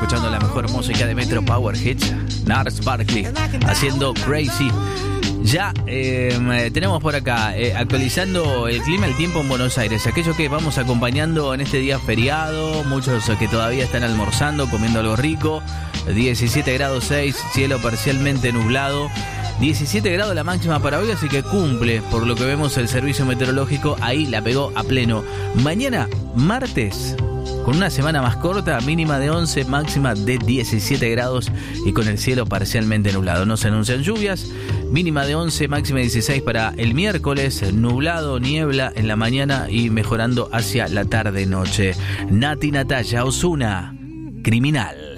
Escuchando la mejor música de Metro Power Hits, Gnarls Barkley haciendo Crazy. Ya tenemos por acá actualizando el clima, el tiempo en Buenos Aires. Aquello que vamos acompañando en este día feriado, muchos que todavía están almorzando, comiendo algo rico. 17 grados 6, cielo parcialmente nublado. 17 grados la máxima para hoy, así que cumple, por lo que vemos el servicio meteorológico, ahí la pegó a pleno. Mañana, martes, con una semana más corta, mínima de 11, máxima de 17 grados y con el cielo parcialmente nublado. No se anuncian lluvias, mínima de 11, máxima de 16 para el miércoles, nublado, niebla en la mañana y mejorando hacia la tarde-noche. Nati Natalia, Ozuna, Criminal.